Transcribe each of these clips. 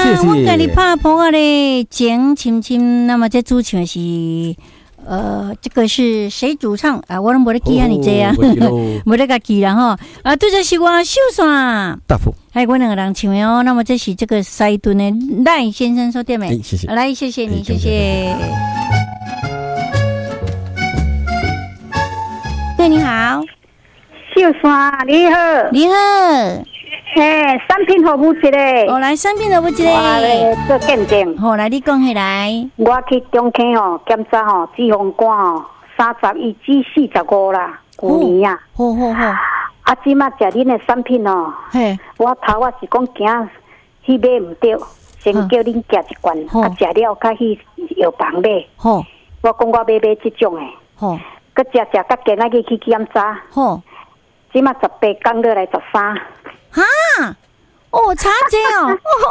谢谢。 我给你拍破啊嘞，简亲亲。那么这主唱是这个是谁主唱啊？我都没得记啊，你这样，没得个记了哈。啊，对着是我秀山大福， 还有我两个人唱的哦。那么这是这个塞顿的赖先生说对没？ 谢谢。 来，谢谢你，谢谢。对，你好， 秀山你好， 你好。 产品服务一个， 来产品服务一个， 我做鉴定。 好，来你讲起来。 我去中坑哦，检查哦，脂肪肝哦，31至45啦，去年啊。 好。 啊，即马食恁的产品哦，我头我是讲惊去买唔对，先叫恁食一罐，啊，食了较去药房买。好，我讲我买这种的。好，佮食甲今仔日去检查。好，即马18降落来13。 哈，差这哦，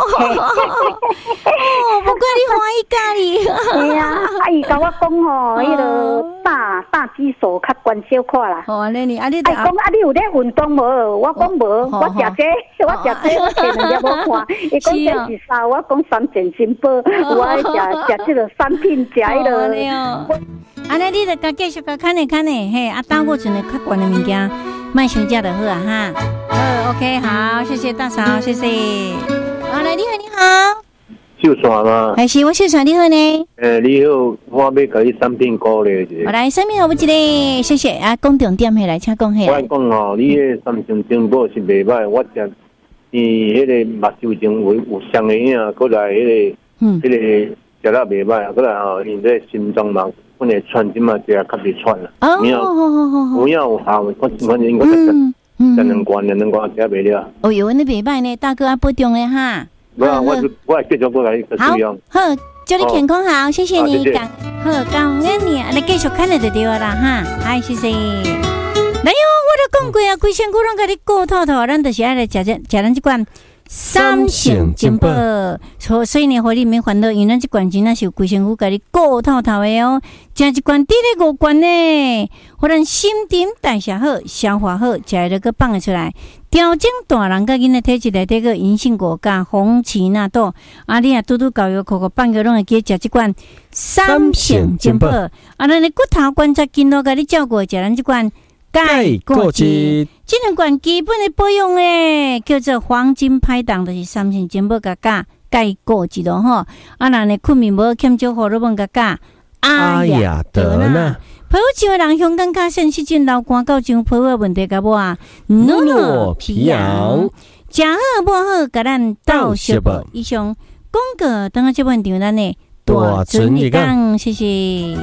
不怪你欢喜咖喱。 对啊，伊甲我讲吼，迄个大指数较悬小可啦。 哦，你讲你有咧运动无？我讲无，我食这，我前两日无看。伊讲这是啥？我讲3件真宝，我爱食这个产品，食迄个。 安尼你著继续甲看呢，嘿，等我阵的较悬的物件，卖伤食就好啊哈。OK， 好，谢谢大嫂，谢谢。来，你好。 秀山吗？ 还是我秀山，你好呢？ 你好，我要给你产品鼓励一下。 我来产品服务一个，谢谢啊，讲重点起来，请讲起来。 我讲哦，你迄三星珍宝是袂歹，我食迄个目睭前有双个影，过来迄个食了袂歹，过来哦，因这心脏嘛，阮会喘，即嘛食较袂喘啦。好，有影有效，反正应该食两罐食袂了。 哦哟，你袂歹呢，大哥啊，保重咧哈。 我会继续过来使用。 好，祝你健康好，谢谢你，好，感恩你，你继续看就对了啦哈，好，谢谢。来哟，我都讲过啊，规身躯拢甲你顾透透，咱就是爱来食咱这款三性珍宝，所以呢，互你免烦恼，因为咱这罐真那是有规身躯甲你顾透透的哦。食一罐，滴咧5罐呢，互咱新陈代谢好，消化好，食了个放得出来。调整大人甲囡仔体质内底个银杏果加红荠纳豆，你啊拄教育课放个拢会记食这罐三性珍宝。咱的骨头关节筋络甲你照顾，食咱这罐钙固质。这两罐基本的保养诶，叫做黄金拍档，就是三性珍宝加钙固质咯吼。咱的困眠无欠少荷尔蒙加阿雅德纳。皮肤像人香港较sen细菌流汗到像皮肤问题甲无诺皮痒，食好无好，甲咱斗小宝。以上广告等下这问题，咱的大准日讲，谢谢。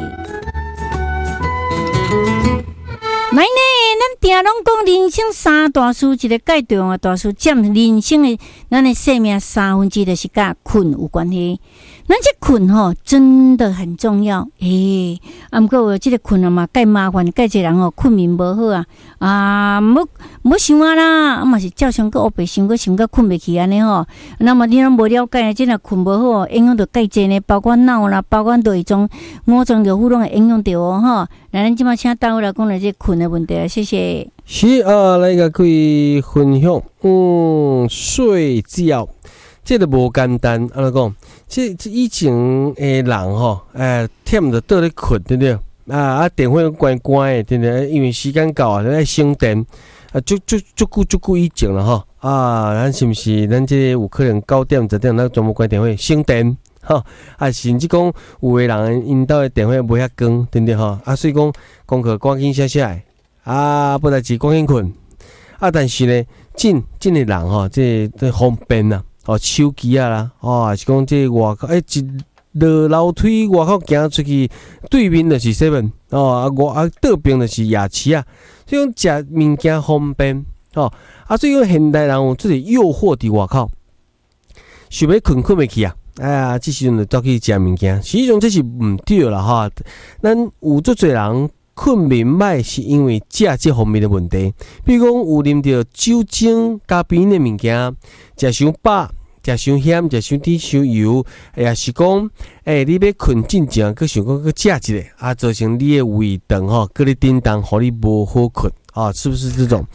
来呢，咱定拢讲人生三大事，一个介重要大事，占人生的咱的生命1/3，就是甲困有关系。咱这困吼真的很重要，不过有这个困嘛，介麻烦，介侪人困眠无好啊，冇想啊啦，嘛是照常个黑白想个想个困袂去安尼吼。那么你拢无了解，真系困无好，影响到介侪呢，包括脑啦，包括内脏、五脏六腑拢会影响到哦吼。来，咱即马请大伙来讲来这困的问题啊，谢谢。 是啊，来个可以分享，睡觉。这个无简单，安怎讲？这以前诶人吼，忝着倒咧困，对不对？电话关关的，对不对？因为时间到啊，爱省电，足久以前了吼。咱是毋是咱这有可能9点10点咱全部关电话省电？吼，甚至讲有诶人因兜诶电话无遐光，对不对？吼，所以讲功课赶紧写下来，不代志赶紧困。但是呢，真诶人吼，这方便啊。手机啦，还是讲这外口，一落楼梯外口行出去，对面就是7，倒边就是夜市啊。所以讲食物件方便，所以讲现代人有这个诱惑伫外口，想要困袂去啊，这时阵就走去食物件，实际上这是唔对啦哈。咱有足侪人困眠歹，是因为食这方面的问题，比如讲有啉到酒精加冰的物件。食伤饱，食伤咸，食伤甜伤油，也是讲，你要困进前，佮想讲佮食一个，造成你的胃肠吼，佮你叮当，互你无好困，是不是这种？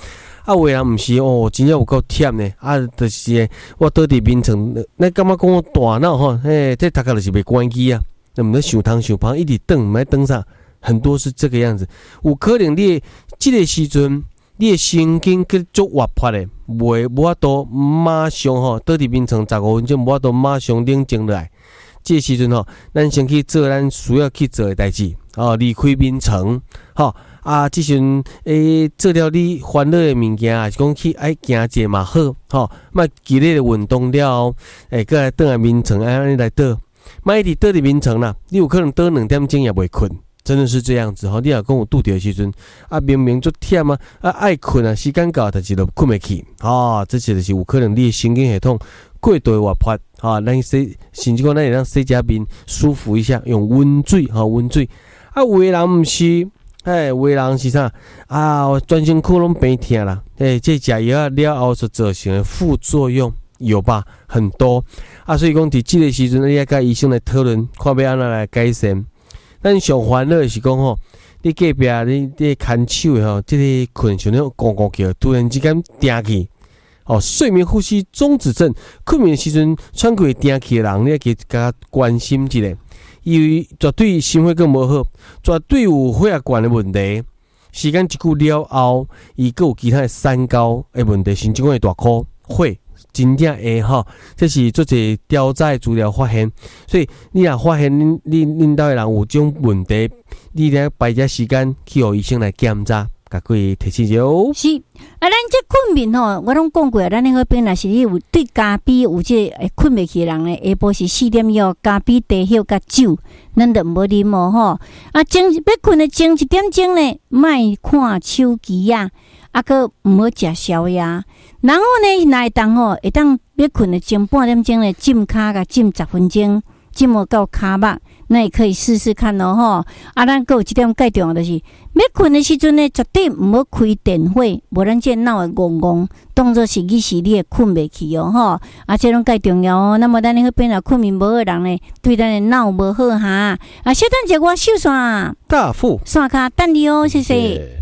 啊，有的人毋是哦，真正有够忝呢。啊，就是我倒伫眠床，咱感觉讲我大脑吼，这大概就是袂关机啊，那么想汤想胖，一直转，唔爱转啥，很多是这个样子。有可能你这个时阵，你的神经去足活泼的，无法度马上吼倒伫眠床15分钟，无法度马上冷静落来。这个时阵吼，咱先去做咱需要去做的代志，哦，离开眠床，吼。啊，即阵做了你欢乐的物件，还是讲去爱行者嘛好，吼，莫激烈的运动了，搁来倒来眠床，安尼来倒，莫一直倒伫眠床啦，你有可能倒2点钟也袂困，真的是这样子吼。你若讲有拄着的时阵，啊明明足忝啊，爱困啊，时间到但是就困袂去，这就是有可能你的神经系统过度活泼，咱洗，甚至讲咱会当洗只面舒服一下，用温水，温水。啊，有的人毋是。有的人是啥啊？全身躯拢病痛啦！这食药了后所造成的副作用有吧？很多啊，所以讲伫这个时阵，你要甲医生来讨论，看要安怎来改善。咱上烦恼的是讲吼，你隔壁你牵手的吼，这个困像那种咕咕叫，突然之间定起，睡眠呼吸中止症，困眠的时阵喘气定起的人，你要给甲关心一下。因为绝对心血更无好，绝对有血压管的问题。时间一久了后，伊佫有其他的三高的问题，甚至讲会大哭血，真正会吼。这是做者调查资料发现，所以你若发现恁兜的人有这种问题，你得排只时间去互医生来检查。甲各位提醒一下哦。 是啊，咱这困眠吼，我拢讲过，咱那边若是你有对咖啡有这困袂去的人咧，下晡是4点以后，咖啡、茶叶甲酒，咱就无啉哦吼。啊，前要困的前1点钟咧，莫看手机啊，佮毋好食宵夜。然后呢，若会当吼，会当要困的前半点钟咧，浸骹甲浸10分钟，浸到骹目。那也可以试试看咯吼。啊，咱还有一点介重要就是，要困的时阵呢，绝对唔好开电火，无咱这脑会戆戆，当作是你会困袂去哦吼。啊，这种介重要哦。那么咱那边若困眠无好的人呢，对咱的脑无好哈。啊，小等者我手线大富线卡等你哦，谢谢。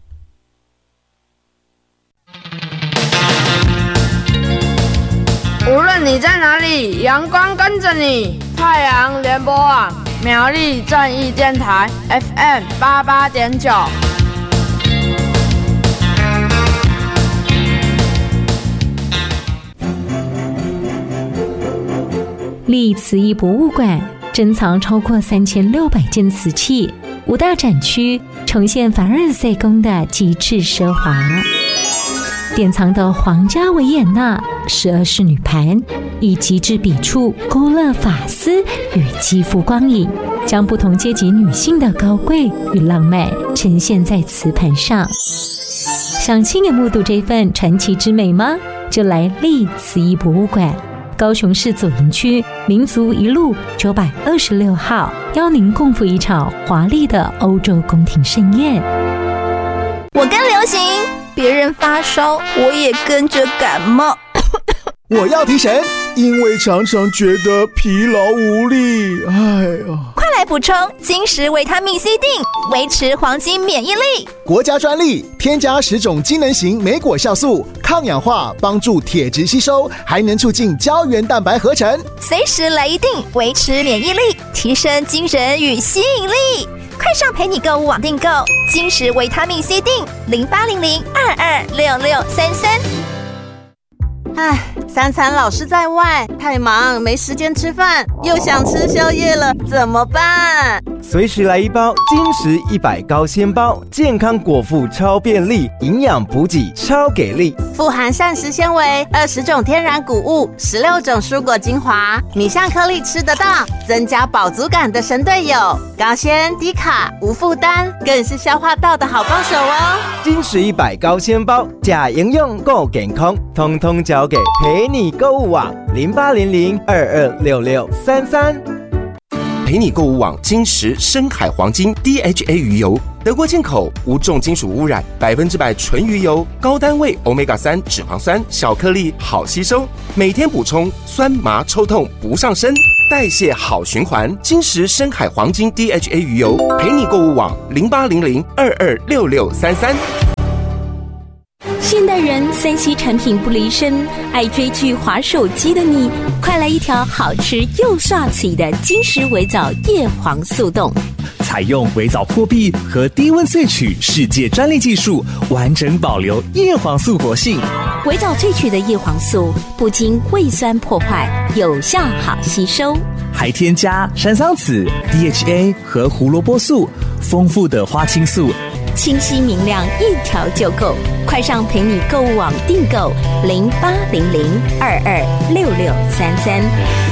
无论你在哪里，阳光跟着你。太阳联播网苗栗正义电台 FM 88.9。 立慈义博物馆珍藏超过3600件瓷器，5大展区呈现凡尔赛宫的极致奢华。典藏的皇家维也纳12仕女盘，以极致笔触勾勒发丝与肌肤光影，将不同阶级女性的高贵与浪漫呈现在瓷盘上。想亲眼目睹这份传奇之美吗？就来立慈义博物馆，高雄市左营区民族一路926号，邀您共赴一场华丽的欧洲宫廷盛宴。 我跟流行，别人发烧，我也跟着感冒。 我要提神，因为常常觉得疲劳无力。 快来补充金石维他命 C 锭，维持黄金免疫力。 国家专利，添加10种机能型莓果酵素，抗氧化，帮助铁质吸收，还能促进胶原蛋白合成。 随时来一锭，维持免疫力，提升精神与吸引力。快上陪你购物网订购金石维他命 C 锭，0800226633。 3餐老是在外，太忙没时间吃饭，又想吃宵夜了，怎么办？ 随时来一包金石100高纤包，健康果腹超便利，营养补给超给力， 富含膳食纤维、20种天然谷物、16种蔬果精华，米香颗粒吃得到，增加饱足感的神队友，高纤低卡无负担，更是消化道的好帮手哦。 金石100高纤包，假营养够健康，通通交给陪你购物网0800226633。 陪你购物网金石深海黄金 DHA 鱼油，德国进口，无重金属污染，100%纯鱼油，高单位 Omega-3 脂肪酸，小颗粒好吸收，每天补充，酸麻抽痛不上身，代谢好循环。金石深海黄金 DHA 鱼油，陪你购物网0800226633。 现代人3C 产品不离身，爱追剧滑手机的你，快来一条好吃又刷嘴的金石微藻叶黄素冻。 采用微藻破壁和低温萃取世界专利技术，完整保留叶黄素活性。 微藻萃取的叶黄素不经胃酸破坏，有效好吸收， 还添加山桑子、DHA 和胡萝卜素，丰富的花青素， 清晰明亮，一条就够。快上陪你购物网订购0800226633。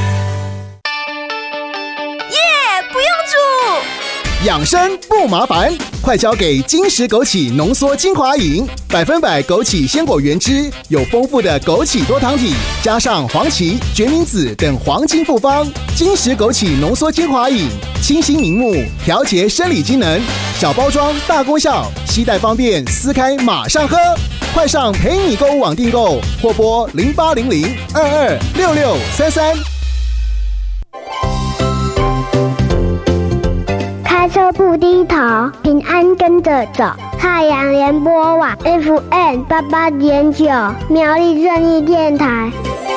不用煮， 养生不麻烦，快交给金石枸杞浓缩精华饮，100%枸杞鲜果原汁，有丰富的枸杞多糖体，加上黄芪、决明子等黄金复方。金石枸杞浓缩精华饮，清新明目，调节生理机能，小包装大功效，携带方便，撕开马上喝。快上陪你购物网订购，或拨0800226633。 开车不低头，平安跟着走。太阳联播网 FM88.9，苗栗正义电台。